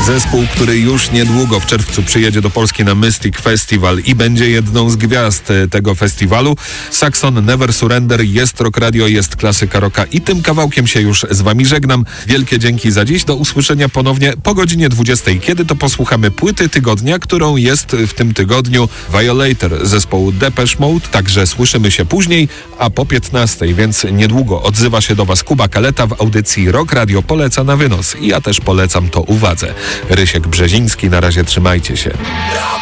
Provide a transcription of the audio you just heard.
Zespół, który już niedługo w czerwcu przyjedzie do Polski na Mystic Festival i będzie jedną z gwiazd tego festiwalu. Saxon, Never Surrender, jest Rock Radio, jest klasyka rocka i tym kawałkiem się już z wami żegnam. Wielkie dzięki za dziś. Do usłyszenia ponownie po godzinie 20, kiedy to posłuchamy płyty tygodnia, którą jest w tym tygodniu Violator zespołu Depeche Mode. Także słyszymy się później, a po 15, więc niedługo odzywa się do was Kuba Kaleta w audycji Rock Radio poleca na wynos. I ja też polecam to uwadze. Rysiek Brzeziński, na razie trzymajcie się.